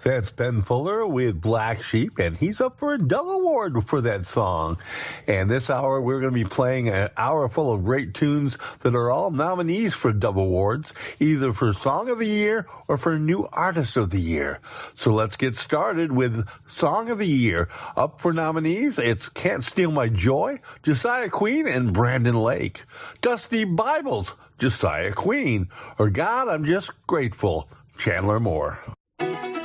That's Ben Fuller with Black Sheep, and he's up for a Dove Award for that song. And this hour, we're going to be playing an hour full of great tunes that are all nominees for Dove Awards, either for Song of the Year or for New Artist of the Year. So let's get started with Song of the Year. Up for nominees, it's Can't Steal My Joy, Josiah Queen, and Brandon Lake. Dusty Bibles, Josiah Queen. Or God, I'm Just Grateful, Chandler Moore.